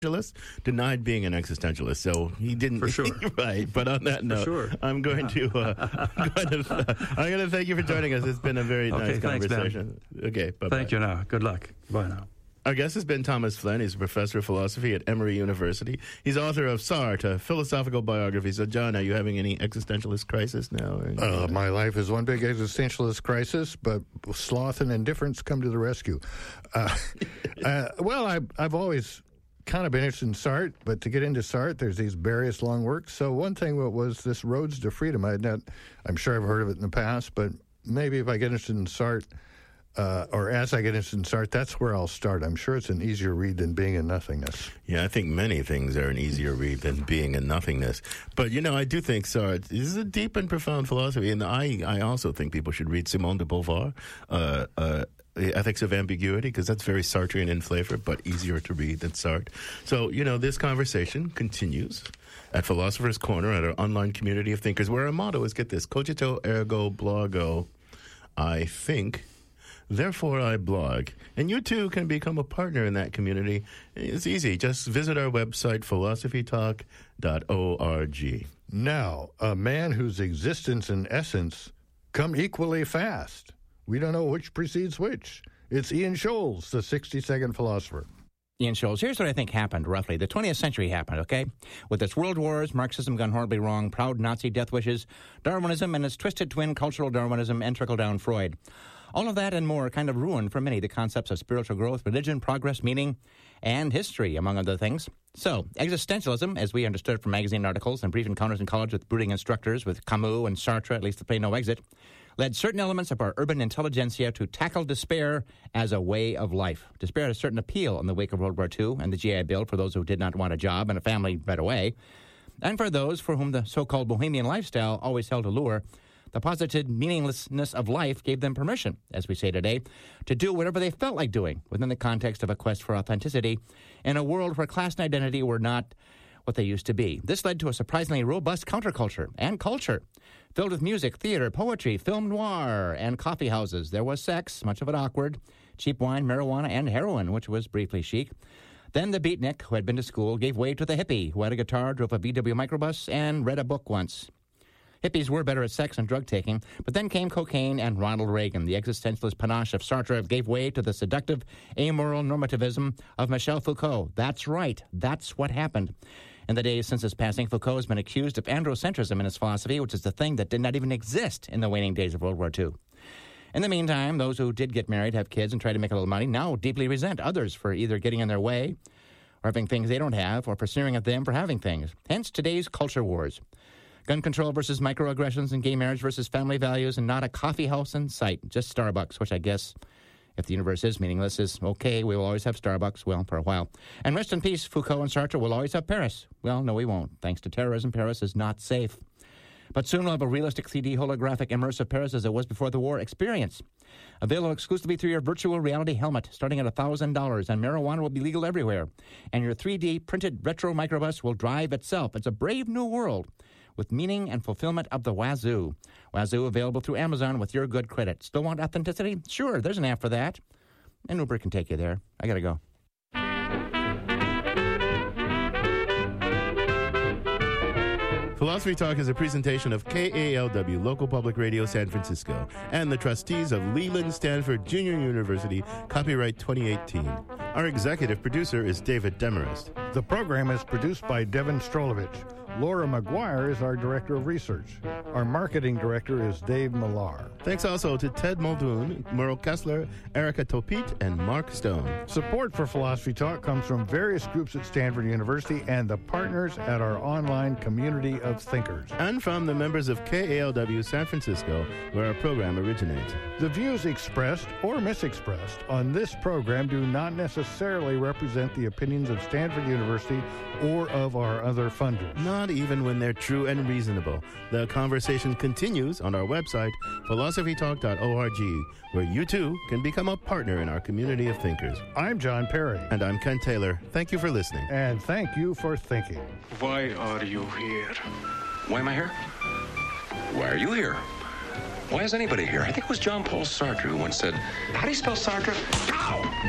denied being an existentialist, so he didn't. For sure. Right, but on that note, sure. I'm going to thank you for joining us. It's been a very nice conversation. Okay, bye-bye. Thank you now. Good luck. Bye now. Our guest has been Thomas Flynn. He's a professor of philosophy at Emory University. He's author of Sartre, a philosophical biography. So, John, are you having any existentialist crisis now? My life is one big existentialist crisis, but sloth and indifference come to the rescue. Well, I've always kind of been interested in Sartre, but to get into Sartre, there's these various long works. So one thing was this Roads to Freedom. I'm sure I've heard of it in the past, but maybe if I get interested in Sartre, or as I get interested in Sartre, that's where I'll start. I'm sure it's an easier read than Being in Nothingness. Yeah, I think many things are an easier read than Being in Nothingness. But, I do think Sartre is a deep and profound philosophy, and I also think people should read Simone de Beauvoir, The Ethics of Ambiguity, because that's very Sartrean in flavor, but easier to read than Sartre. So, this conversation continues at Philosopher's Corner at our online community of thinkers, where our motto is, get this, cogito ergo blogo, I think, therefore I blog. And you too can become a partner in that community. It's easy. Just visit our website, philosophytalk.org. Now, a man whose existence and essence come equally fast. We don't know which precedes which. It's Ian Scholes, the 60-second philosopher. Ian Scholes, here's what I think happened, roughly. The 20th century happened, okay? With its world wars, Marxism gone horribly wrong, proud Nazi death wishes, Darwinism and its twisted twin cultural Darwinism, and trickle-down Freud. All of that and more kind of ruined for many the concepts of spiritual growth, religion, progress, meaning, and history, among other things. So, existentialism, as we understood from magazine articles and brief encounters in college with brooding instructors, with Camus and Sartre, at least to play no exit, led certain elements of our urban intelligentsia to tackle despair as a way of life. Despair had a certain appeal in the wake of World War II and the GI Bill for those who did not want a job and a family right away. And for those for whom the so-called bohemian lifestyle always held allure, the posited meaninglessness of life gave them permission, as we say today, to do whatever they felt like doing within the context of a quest for authenticity in a world where class and identity were not what they used to be. This led to a surprisingly robust counterculture and culture, filled with music, theater, poetry, film noir, and coffee houses. There was sex, much of it awkward, cheap wine, marijuana, and heroin, which was briefly chic. Then the beatnik, who had been to school, gave way to the hippie, who had a guitar, drove a VW microbus, and read a book once. Hippies were better at sex and drug-taking, but then came cocaine and Ronald Reagan. The existentialist panache of Sartre gave way to the seductive, amoral normativism of Michel Foucault. That's right. That's what happened. In the days since his passing, Foucault has been accused of androcentrism in his philosophy, which is the thing that did not even exist in the waning days of World War II. In the meantime, those who did get married, have kids, and try to make a little money now deeply resent others for either getting in their way or having things they don't have or for sneering at them for having things. Hence today's culture wars. Gun control versus microaggressions and gay marriage versus family values, and not a coffee house in sight, just Starbucks, which I guess, if the universe is meaningless, is okay, we will always have Starbucks, well, for a while. And rest in peace, Foucault and Sartre will always have Paris. Well, no, we won't. Thanks to terrorism, Paris is not safe. But soon we'll have a realistic 3D holographic immersive Paris as it was before the war experience. Available exclusively through your virtual reality helmet, starting at $1,000, and marijuana will be legal everywhere. And your 3D printed retro microbus will drive itself. It's a brave new world with meaning and fulfillment of the wazoo. Wazoo available through Amazon with your good credit. Still want authenticity? Sure, there's an app for that. And Uber can take you there. I gotta go. Philosophy Talk is a presentation of KALW, Local Public Radio San Francisco, and the trustees of Leland Stanford Junior University, copyright 2018. Our executive producer is David Demarest. The program is produced by Devin Strolovich. Laura McGuire is our Director of Research. Our Marketing Director is Dave Millar. Thanks also to Ted Muldoon, Merle Kessler, Erica Topit, and Mark Stone. Support for Philosophy Talk comes from various groups at Stanford University and the partners at our online community of thinkers. And from the members of KALW San Francisco, where our program originates. The views expressed or misexpressed on this program do not necessarily represent the opinions of Stanford University or of our other funders. Not even when they're true and reasonable. The conversation continues on our website, philosophytalk.org, where you too can become a partner in our community of thinkers. I'm John Perry. And I'm Ken Taylor. Thank you for listening. And thank you for thinking. Why are you here? Why am I here? Why are you here? Why is anybody here? I think it was Jean-Paul Sartre who once said, how do you spell Sartre? Ow!